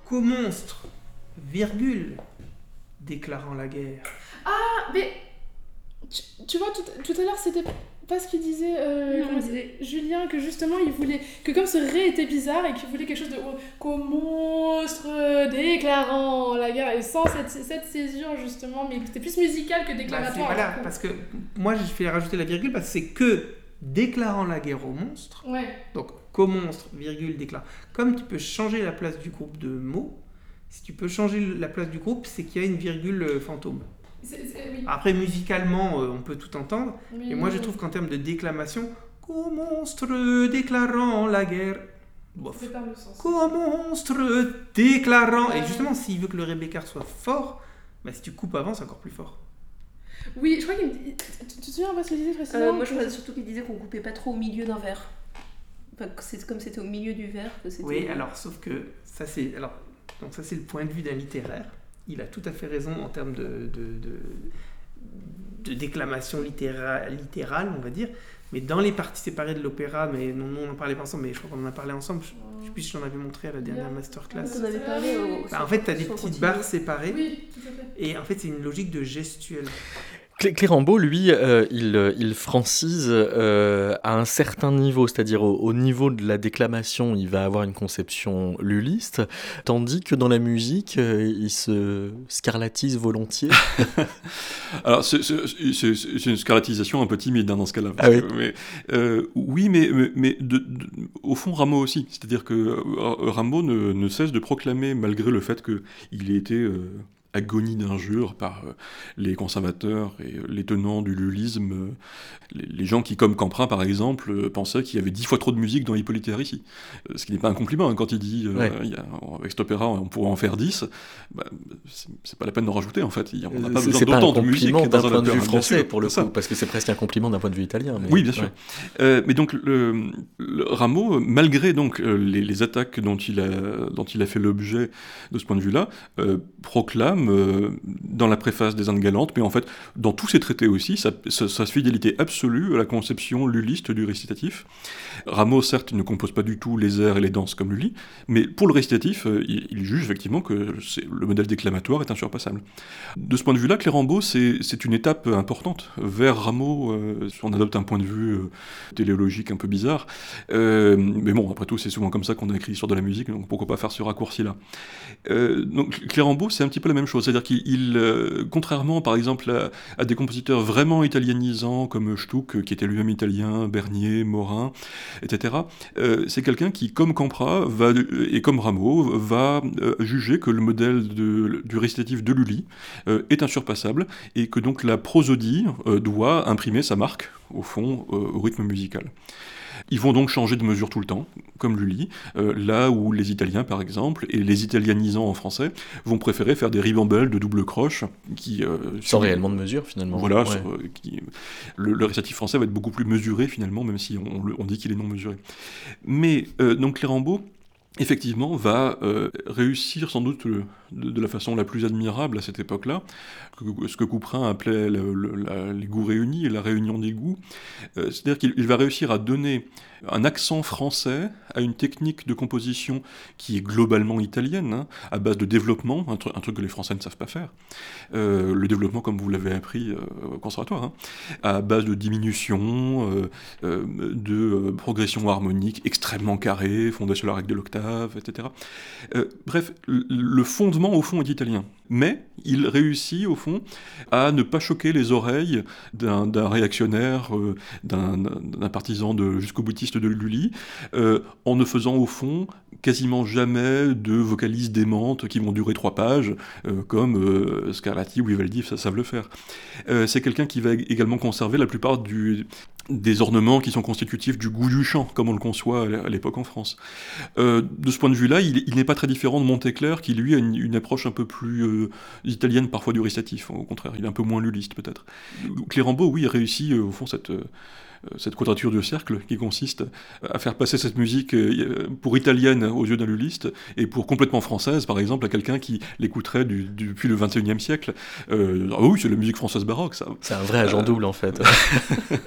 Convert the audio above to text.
qu'au monstre, virgule, déclarant la guerre. Ah, mais tu vois, tout à l'heure, c'était pas ce qu'il disait, Julien, que justement, il voulait, que comme ce ré était bizarre et qu'il voulait quelque chose de qu'au monstre déclarant la guerre, et sans cette césure, justement, mais c'était plus musical que déclamatoire. Voilà, parce que moi, je fais rajouter la virgule parce que c'est que déclarant la guerre au monstre. Ouais. Donc, qu'au monstre, virgule, déclare. Comme tu peux changer la place du groupe de mots, si tu peux changer la place du groupe, c'est qu'il y a une virgule fantôme. Oui. Après, musicalement, on peut tout entendre. Mais moi, je trouve qu'en termes de déclamation, qu'au monstre déclarant la guerre. Bof. C'est pas le sens. Qu'au monstre déclarant. Et justement, s'il veut que le ré bécard soit fort, bah, si tu coupes avant, c'est encore plus fort. Oui, je crois qu'il me dit. Tu te souviens pas ce qu'il disait précédemment? Moi, je crois surtout qu'il disait qu'on coupait pas trop au milieu d'un vers. Enfin, comme c'était au milieu du vers que c'était. Oui, alors, sauf que ça, c'est. Alors, donc, ça, c'est le point de vue d'un littéraire. Il a tout à fait raison en termes de déclamation littérale, on va dire. Mais dans les parties séparées de l'opéra, mais non, on n'en parlait pas ensemble, mais je crois qu'on en a parlé ensemble. Je ne sais plus si j'en avais montré à la dernière masterclass. On avait parlé en fait, tu as des petites barres séparées. Oui, tout à fait. Et en fait, c'est une logique de gestuelle. Clérambault, lui, il francise à un certain niveau, c'est-à-dire au niveau de la déclamation, il va avoir une conception lulliste, tandis que dans la musique, il se scarlatise volontiers. Alors, c'est une scarlatisation un peu timide dans ce cas-là. Ah oui. Oui, mais au fond, Rameau aussi. C'est-à-dire que Rameau ne cesse de proclamer, malgré le fait qu'il ait été agonie d'injures par les conservateurs et les tenants du lullisme, les gens qui, comme Camprin par exemple, pensaient qu'il y avait 10 fois trop de musique dans Hippolyte et Aricie. Ce qui n'est pas un compliment, hein, quand il dit avec cet opéra on pourrait en faire 10, bah, c'est pas la peine d'en rajouter en fait. On n'a pas besoin d'autant de musique dans un dans un point de vue opéra, français pour le coup, parce que c'est presque un compliment d'un point de vue italien. Mais... Oui, bien sûr. Mais donc le Rameau, malgré donc les attaques dont il a fait l'objet de ce point de vue-là, proclame dans la préface des Indes galantes, mais en fait dans tous ses traités aussi, sa fidélité absolue à la conception lulliste du récitatif. Rameau, certes, ne compose pas du tout les airs et les danses comme Lully, mais pour le récitatif, il juge effectivement que le modèle déclamatoire est insurpassable. De ce point de vue-là, Clérambault, c'est une étape importante vers Rameau, si on adopte un point de vue téléologique un peu bizarre. Mais bon, après tout, c'est souvent comme ça qu'on a écrit l'histoire de la musique, donc pourquoi pas faire ce raccourci-là. Donc Clérambault, c'est un petit peu la même chose, c'est-à-dire qu'il, contrairement par exemple à des compositeurs vraiment italianisants comme Stuck, qui était lui-même italien, Bernier, Morin, etc., c'est quelqu'un qui, comme Campra et comme Rameau, va juger que le modèle du récitatif de Lully est insurpassable et que donc la prosodie doit imprimer sa marque, au fond, au rythme musical. Ils vont donc changer de mesure tout le temps, comme Lully, là où les Italiens, par exemple, et les italianisants en français, vont préférer faire des ribambelles de double croche, qui... sans réellement de mesure, finalement. Voilà, le récitatif français va être beaucoup plus mesuré, finalement, même si on dit qu'il est non mesuré. Mais, donc, Clérambault, effectivement, va réussir sans doute de la façon la plus admirable à cette époque-là, ce que Couperin appelait les goûts réunis et la réunion des goûts. C'est-à-dire qu'il va réussir à donner un accent français à une technique de composition qui est globalement italienne, hein, à base de développement, un truc que les Français ne savent pas faire. Le développement, comme vous l'avez appris au conservatoire, hein, à base de diminution, de progression harmonique extrêmement carrée, fondée sur la règle de l'octave, etc. Bref, le fondement, au fond, est italien. Mais il réussit, au fond, à ne pas choquer les oreilles d'un réactionnaire, d'un partisan jusqu'au boutiste de Lully, en ne faisant, au fond, quasiment jamais de vocalises démentes qui vont durer 3 pages, comme Scarlatti ou Vivaldi savent le faire. C'est quelqu'un qui va également conserver la plupart des ornements qui sont constitutifs du goût du chant, comme on le conçoit à l'époque en France. De ce point de vue-là, il n'est pas très différent de Montéclair, qui lui a une approche un peu plus italienne parfois du récitatif. Au contraire, il est un peu moins lulliste peut-être. Clérambault, oui, réussit au fond cette quadrature du cercle qui consiste à faire passer cette musique pour italienne aux yeux d'un lulliste et pour complètement française, par exemple, à quelqu'un qui l'écouterait depuis le XXIe siècle. Ah oui, c'est la musique française baroque, ça. C'est un vrai agent double, en fait.